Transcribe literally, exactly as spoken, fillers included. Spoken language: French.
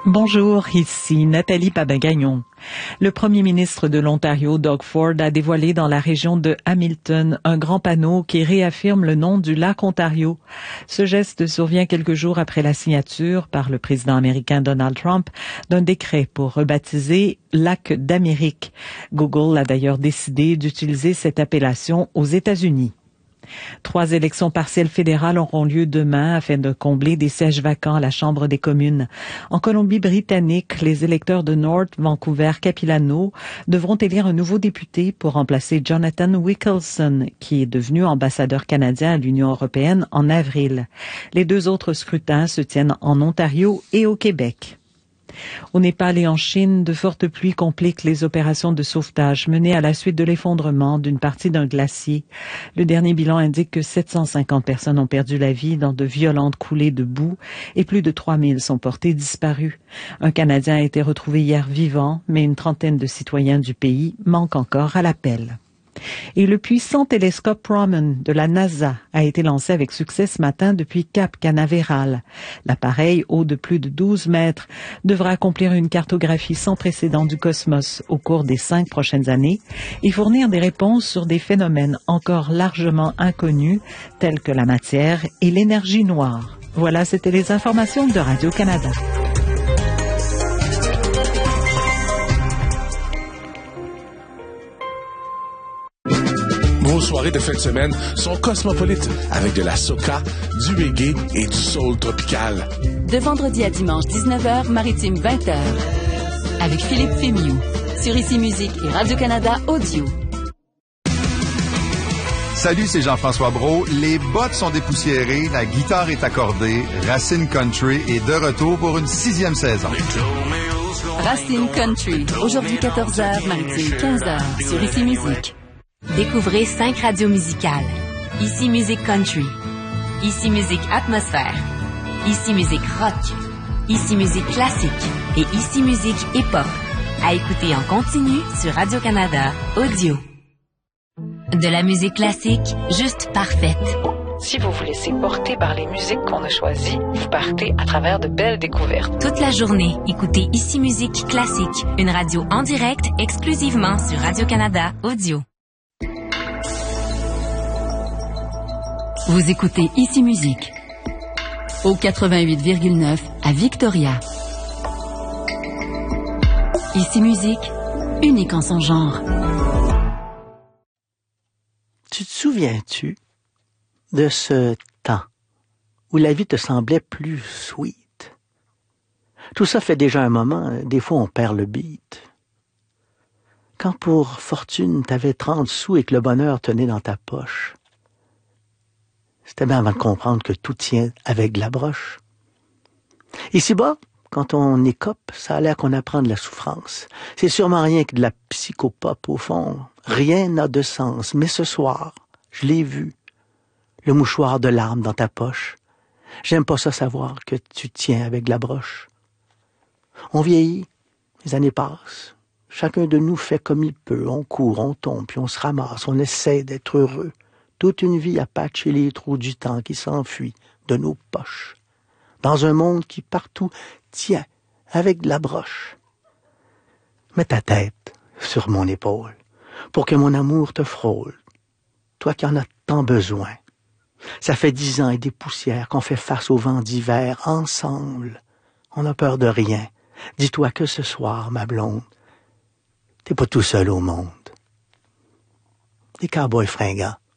Bonjour, ici Nathalie Papagagnon. Le premier ministre de l'Ontario, Doug Ford, a dévoilé dans la région de Hamilton un grand panneau qui réaffirme le nom du lac Ontario. Ce geste survient quelques jours après la signature par le président américain Donald Trump d'un décret pour rebaptiser Lac d'Amérique. Google a d'ailleurs décidé d'utiliser cette appellation aux États-Unis. Trois élections partielles fédérales auront lieu demain afin de combler des sièges vacants à la Chambre des communes. En Colombie-Britannique, les électeurs de North Vancouver-Capilano devront élire un nouveau député pour remplacer Jonathan Wilkinson, qui est devenu ambassadeur canadien à l'Union européenne en avril. Les deux autres scrutins se tiennent en Ontario et au Québec. Au Népal et en Chine, de fortes pluies compliquent les opérations de sauvetage menées à la suite de l'effondrement d'une partie d'un glacier. Le dernier bilan indique que sept cent cinquante personnes ont perdu la vie dans de violentes coulées de boue et plus de trois mille sont portés disparus. Un Canadien a été retrouvé hier vivant, mais une trentaine de citoyens du pays manquent encore à l'appel. Et le puissant télescope Raman de la NASA a été lancé avec succès ce matin depuis Cap Canaveral. L'appareil, haut de plus de douze mètres, devra accomplir une cartographie sans précédent du cosmos au cours des cinq prochaines années et fournir des réponses sur des phénomènes encore largement inconnus tels que la matière et l'énergie noire. Voilà, c'était les informations de Radio-Canada. Vos soirées de fin de semaine sont cosmopolites avec de la soca, du reggae et du soul tropical. De vendredi à dimanche dix-neuf heures, maritime vingt heures. Avec Philippe Fémiou. Sur Ici Musique et Radio-Canada Audio. Salut, c'est Jean-François Brault. Les bottes sont dépoussiérées, la guitare est accordée. Racine Country est de retour pour une sixième saison. Racine Country. Aujourd'hui quatorze heures, maritime quinze heures. Sur Ici Musique. Découvrez cinq radios musicales. Ici Musique Country. Ici Musique Atmosphère. Ici Musique Rock. Ici Musique Classique. Et Ici Musique Hip-Hop. À écouter en continu sur Radio-Canada Audio. De la musique classique, juste parfaite. Si vous vous laissez porter par les musiques qu'on a choisies, vous partez à travers de belles découvertes. Toute la journée, écoutez Ici Musique Classique, une radio en direct exclusivement sur Radio-Canada Audio. Vous écoutez Ici Musique au quatre-vingt-huit virgule neuf à Victoria. Ici Musique, unique en son genre. Tu te souviens-tu de ce temps où la vie te semblait plus sweet? Tout ça fait déjà un moment, des fois on perd le beat. Quand pour fortune t'avais trente sous et que le bonheur tenait dans ta poche, c'était bien avant de comprendre que tout tient avec de la broche. Ici-bas, quand on écope, ça a l'air qu'on apprend de la souffrance. C'est sûrement rien que de la psychopop au fond. Rien n'a de sens. Mais ce soir, je l'ai vu, le mouchoir de larmes dans ta poche. J'aime pas ça savoir que tu tiens avec de la broche. On vieillit, les années passent. Chacun de nous fait comme il peut. On court, on tombe, puis on se ramasse. On essaie d'être heureux. Toute une vie à patcher les trous du temps qui s'enfuit de nos poches. Dans un monde qui partout tient avec de la broche. Mets ta tête sur mon épaule pour que mon amour te frôle. Toi qui en as tant besoin. Ça fait dix ans et des poussières qu'on fait face au vent d'hiver ensemble. On n'a peur de rien. Dis-toi que ce soir, ma blonde, t'es pas tout seul au monde. Les cowboys fringants